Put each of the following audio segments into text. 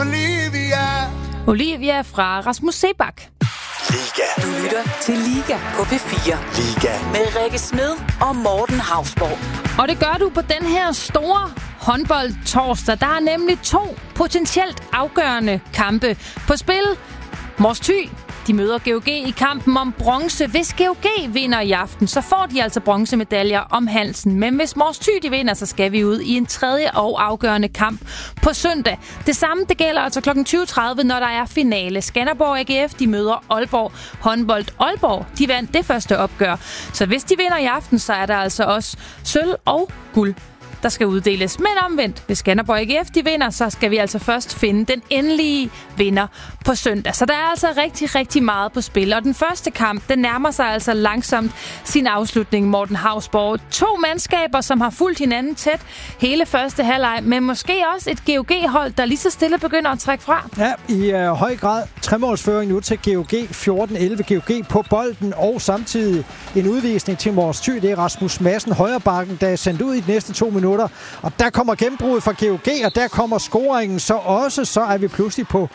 Olivia fra Rasmus Seebach. Liga. Du lytter til Liga på P4. Liga. Med Rikke Smed og Morten Hausborg. Og det gør du på den her store håndboldtorsdag. Der er nemlig 2 potentielt afgørende kampe på spil. Mors Thy, de møder GOG i kampen om bronze. Hvis GOG vinder i aften, så får de altså bronzemedaljer om halsen. Men hvis Mors Thy de vinder, så skal vi ud i en tredje og afgørende kamp på søndag. Det samme det gælder altså kl. 20.30, når der er finale. Skanderborg AGF de møder Aalborg håndbold. Aalborg de vandt det første opgør. Så hvis de vinder i aften, så er der altså også sølv og guld, der skal uddeles. Men omvendt, hvis Skanderborg AGF de vinder, så skal vi altså først finde den endelige vinder på søndag. Så der er altså rigtig, rigtig meget på spil. Og den første kamp, den nærmer sig altså langsomt sin afslutning, Morten Hausborg. 2 mandskaber, som har fulgt hinanden tæt hele første halvleg, men måske også et GOG-hold, der lige så stille begynder at trække fra. Ja, i høj grad 3-målsføring nu til GOG. 14-11 GOG på bolden, og samtidig en udvisning til Mors Thy. Det er Rasmus Madsen, højrebakken, der er sendt ud i de næste 2 minutter. Og der kommer gennembruddet fra GOG, og der kommer scoringen så også. Så er vi pludselig på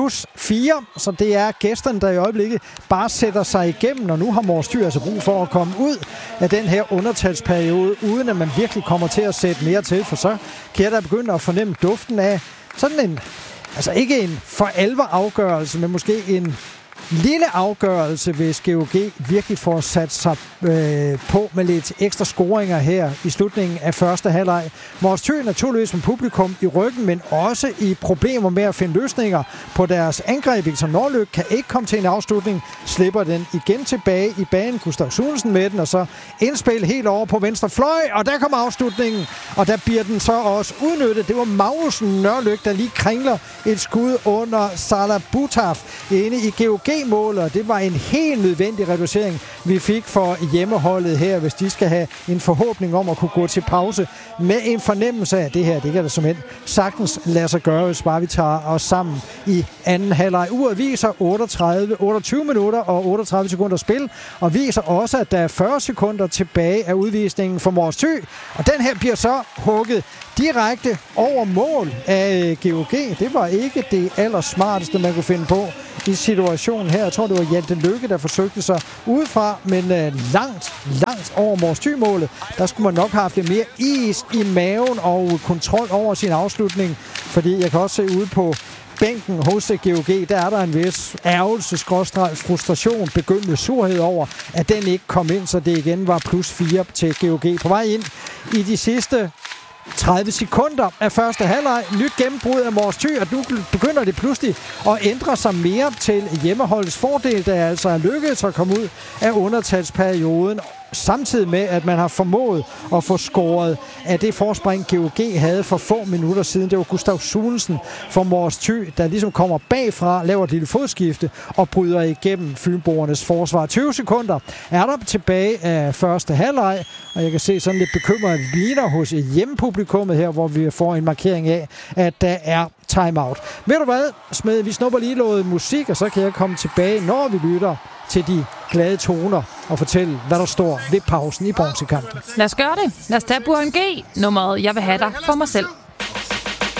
+4. Så det er gæsterne, der i øjeblikket bare sætter sig igennem. Og nu har Mors Thy altså brug for at komme ud af den her undertalsperiode, uden at man virkelig kommer til at sætte mere til. For så kan jeg da begynde at fornemme duften af sådan en, altså ikke en for alvor afgørelse, men måske en lille afgørelse, hvis GOG virkelig får sat sig på med lidt ekstra scoringer her i slutningen af første halvleg. Mors Thy naturligvis som publikum i ryggen, men også i problemer med at finde løsninger på deres angreb. Victor Norlyk kan ikke komme til en afslutning, slipper den igen tilbage i banen. Gustav Sunesen med den, og så indspil helt over på venstre fløj, og der kommer afslutningen, og der bliver den så også udnyttet. Det var Magnussen Nørlyk, der lige kringler et skud under Salah Butaf inde i GOG-målet, og det var en helt nødvendig reducering, vi fik for hjemmeholdet her, hvis de skal have en forhåbning om at kunne gå til pause med en fornemmelse af det her. Det kan da simpelthen sagtens lade sig gøre, hvis bare vi tager os sammen i anden halvleg. Uret viser 28 minutter og 38 sekunder spil, og viser også, at der er 40 sekunder tilbage af udvisningen for Mors Thy, og den her bliver så hugget direkte over mål af GOG. Det var ikke det allersmarteste, man kunne finde på i situationen her. Jeg tror, det var Hjalte Lykke, der forsøgte sig udefra, men langt over Mors Thy-målet. Der skulle man nok have haft lidt mere is i maven og kontrol over sin afslutning, fordi jeg kan også se ude på bænken hos GOG, der er der en vis ærgelse, frustration, begyndende surhed over, at den ikke kom ind, så det igen var +4 til GOG. På vej ind i de sidste 30 sekunder af første halvleg. Nyt gennembrud af Mors Thy, og nu begynder det pludselig at ændre sig mere til hjemmeholdets fordel, der altså er lykkedes at komme ud af undertalsperioden, samtidig med, at man har formået at få scoret af det forspring, GOG havde for få minutter siden. Det var Gustav Sunesen for Mors Thy, der ligesom kommer bagfra, laver et lille fodskifte og bryder igennem fynboernes forsvar. 20 sekunder er der tilbage af første halvleg, og jeg kan se sådan lidt bekymrede miner hos hjemmepublikummet her, hvor vi får en markering af, at der er timeout. Ved du hvad, Smed, vi snupper lige noget musik, og så kan jeg komme tilbage, når vi lytter til de glade toner og fortælle, hvad der står ved pausen i bronzekampen. Lad os gøre det. Lad os tage Burhan G, nummeret Jeg vil have dig for mig selv.